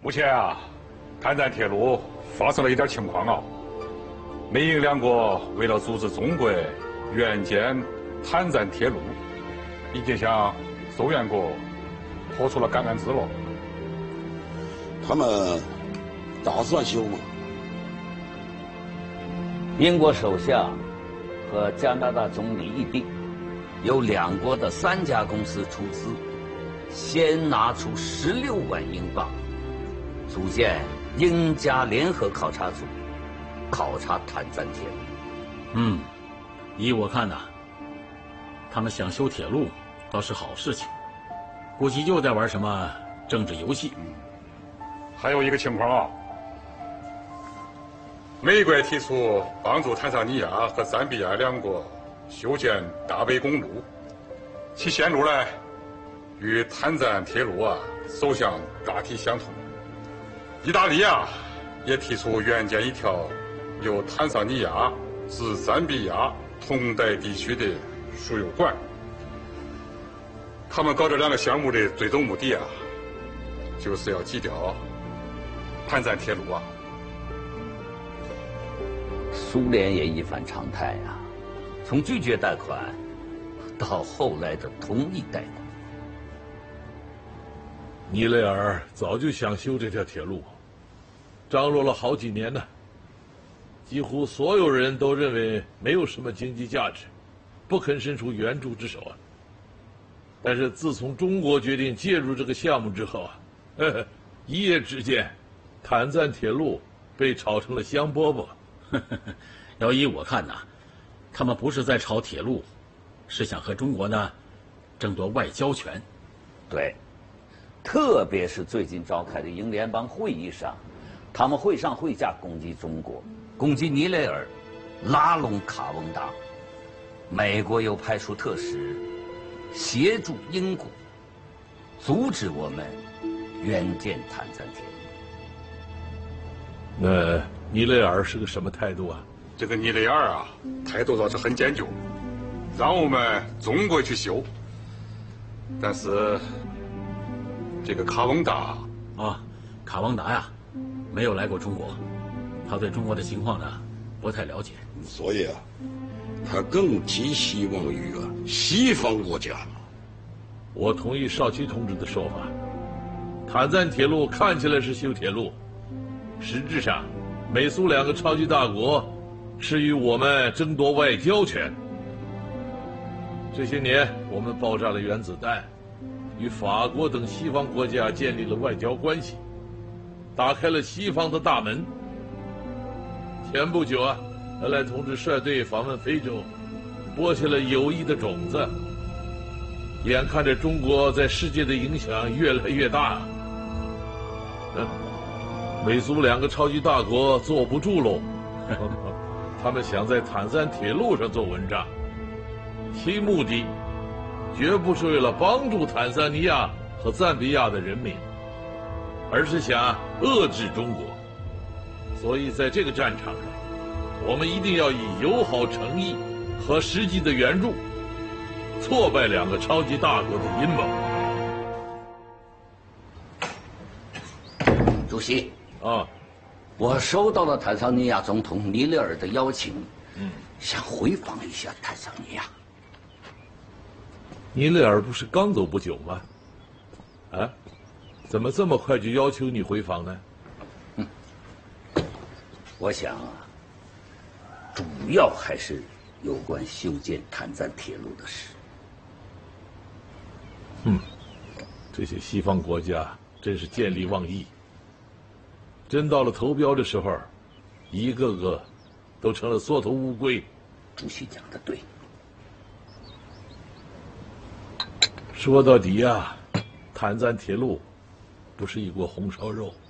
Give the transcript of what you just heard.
目前啊，坦赞铁路发生了一点情况啊。美英两国为了阻止中国援建坦赞铁路，已经向苏援国拖出了橄榄枝了。 他们打算修吗？ 英国首相和加拿大总理议定，由两国的3家公司出资，先拿出16万英镑，组建英加联合考察组，考察坦赞铁路。 依我看呐，他们想修铁路倒是好事情，估计又在玩什么政治游戏。 还有一个情况啊，美国提出帮助坦桑尼亚和赞比亚两国修建大北公路，其线路呢与坦赞铁路啊走向大体相同。意大利啊也提出援建一条由坦桑尼亚至赞比亚同带地区的输油管。他们搞这2个项目的最终目的啊，就是要挤掉坦赞铁路啊。 苏联也一反常态啊，从拒绝贷款到后来的同意贷款。 尼雷尔早就想修这条铁路，张罗了好几年呢。几乎所有人都认为没有什么经济价值，不肯伸出援助之手啊。但是自从中国决定介入这个项目之后啊，一夜之间，坦赞铁路被炒成了香饽饽。 要依我看呐，他们不是在炒铁路，是想和中国呢争夺外交权。 对，特别是最近召开的英联邦会议上，他们会上会下攻击中国，攻击尼雷尔，拉拢卡翁达。美国又派出特使协助英国，阻止我们援建坦赞铁路。 那尼雷尔是个什么态度啊？ 这个尼雷尔啊，态度倒是很坚决，让我们中国去修。但是这个卡翁达啊，卡翁达呀，没有来过中国，他对中国的情况呢不太了解， 所以啊，他更寄希望于西方国家。 我同意少奇同志的说法，坦赞铁路看起来是修铁路，实质上美苏2个超级大国是与我们争夺外交权。这些年我们爆炸了原子弹，与法国等西方国家建立了外交关系，打开了西方的大门。前不久啊，恩来同志率队访问非洲，播下了友谊的种子。眼看着中国在世界的影响越来越大，美苏2个超级大国坐不住喽。他们想在坦赞铁路上做文章，其目的绝不是为了帮助坦桑尼亚和赞比亚的人民，而是想遏制中国。所以在这个战场上，我们一定要以友好诚意和实际的援助挫败2个超级大国的阴谋。 主席啊， 我收到了坦桑尼亚总统尼雷尔的邀请，想回访一下坦桑尼亚。 尼雷尔不是刚走不久吗？啊，怎么这么快就要求你回访呢？ 我想啊，主要还是有关修建坦赞铁路的事。 这些西方国家真是见利忘义。真到了投标的时候，一个个都成了缩头乌龟。 主席讲的对。 说到底呀，坦赞铁路不是一锅红烧肉。